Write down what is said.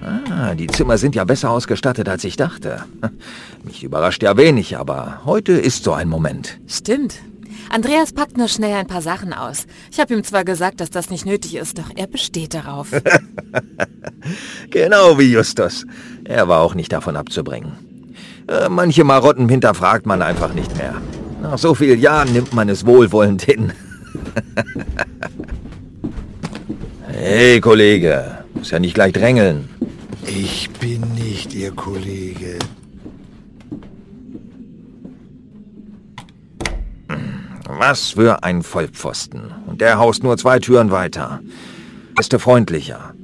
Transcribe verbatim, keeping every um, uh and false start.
Ah, die Zimmer sind ja besser ausgestattet, als ich dachte. Mich überrascht ja wenig, aber heute ist so ein Moment. Stimmt. Andreas packt nur schnell ein paar Sachen aus. Ich habe ihm zwar gesagt, dass das nicht nötig ist, doch er besteht darauf. Genau wie Justus. Er war auch nicht davon abzubringen. Äh, manche Marotten hinterfragt man einfach nicht mehr. Nach so vielen Jahren nimmt man es wohlwollend hin. Hey, Kollege. Muss ja nicht gleich drängeln. Ich bin nicht Ihr Kollege. Was für ein Vollpfosten. Und der haust nur zwei Türen weiter. Ist du freundlicher.